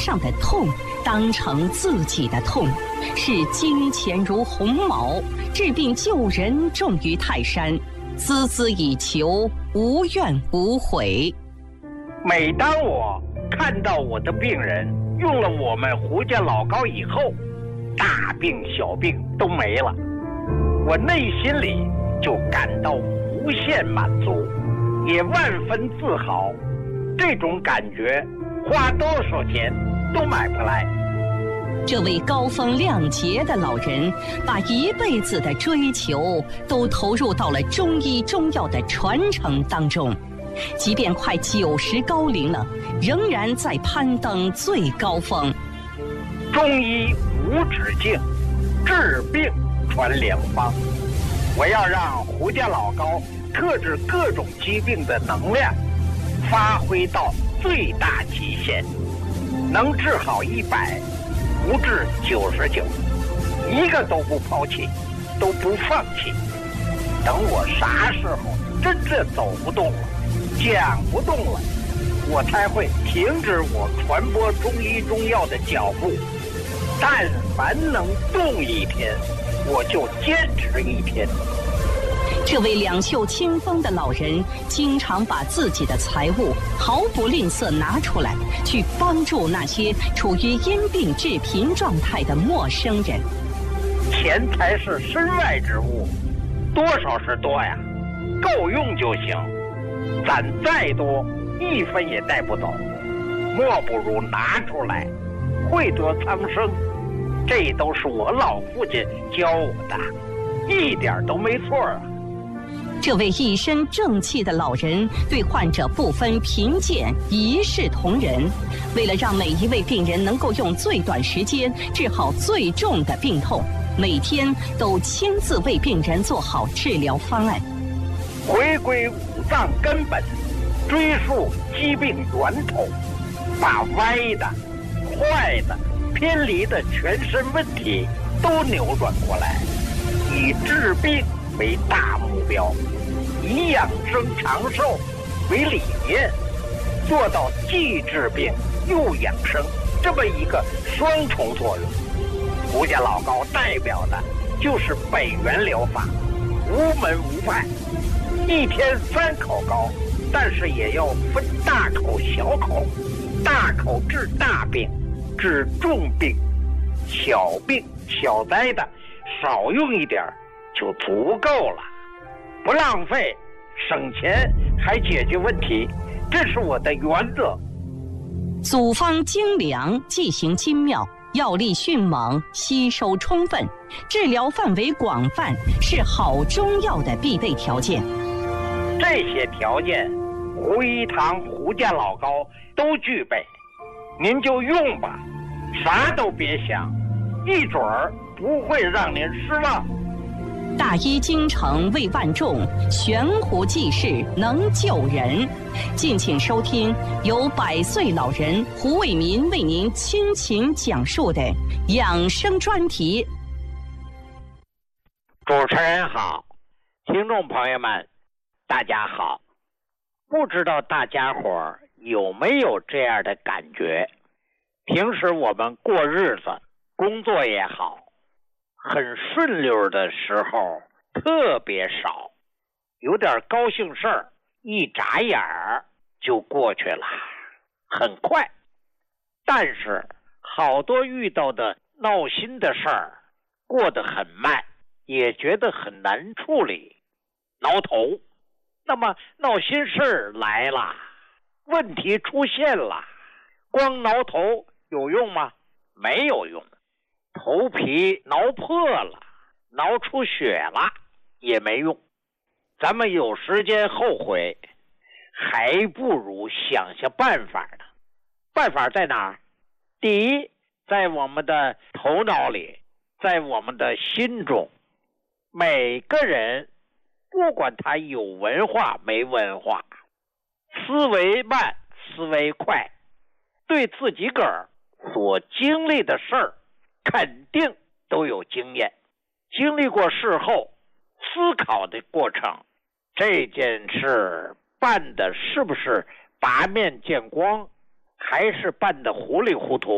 上的痛当成自己的痛，视金钱如鸿毛，治病救人重于泰山，孜孜以求，无怨无悔。 每当我看到我的病人用了我们胡家老膏以后，大病小病都没了，我内心里就感到无限满足，也万分自豪。这种感觉花多少钱都买不来。 这位高风亮节的老人，把一辈子的追求都投入到了中医中药的传承当中，即便快90高龄了，仍然在攀登最高峰。 中医无止境，治病传良方。我要让胡家老膏克制各种疾病的能量发挥到最大极限，能治好100，不治99，一个都不抛弃，都不放弃。等我啥时候真正走不动了，讲不动了，我才会停止我传播中医中药的脚步。但凡能动一天，我就坚持一天。 这位两袖清风的老人，经常把自己的财物毫不吝啬拿出来，去帮助那些处于因病致贫状态的陌生人。 钱财是身外之物，多少是多呀，够用就行。攒再多，1分也带不走，莫不如拿出来，惠得苍生。这都是我老父亲教我的，一点都没错啊。 这位一身正气的老人对患者不分贫贱，一视同仁。为了让每一位病人能够用最短时间治好最重的病痛，每天都亲自为病人做好治疗方案。 回归五脏根本，追溯疾病源头，把歪的、坏的、偏离的全身问题都扭转过来，以治病为大目标，以养生长寿为理念，做到既治病又养生这么一个双重作用。胡家老膏代表的就是北元疗法，无门无派，一天3口膏，但是也要分大口小口，大口治大病，治重病，小病小灾的少用一点就足够了，不浪费，省钱还解决问题，这是我的原则。 组方精良，剂型精妙，药力迅猛，吸收充分，治疗范围广泛，是好中药的必备条件。 这些条件，胡一堂胡家老膏都具备，您就用吧，啥都别想，一准儿不会让您失望。 大医精诚为万众，悬壶济世能救人。敬请收听由100岁老人胡卫民为您倾情讲述的养生专题。 主持人好，听众朋友们大家好。不知道大家伙儿有没有这样的感觉，平时我们过日子工作也好，很顺溜的时候特别少，有点高兴事儿一眨眼儿就过去了，很快。但是好多遇到的闹心的事儿过得很慢，也觉得很难处理，挠头。那么闹心事儿来了，问题出现了，光挠头有用吗？没有用。头皮挠破了，挠出血了也没用。咱们有时间后悔，还不如想想办法呢。办法在哪儿？第一，在我们的头脑里，在我们的心中。每个人不管他有文化没文化，思维慢思维快，对自己个儿所经历的事儿肯定都有经验，经历过事后思考的过程，这件事办的是不是拔面见光，还是办的糊里糊涂，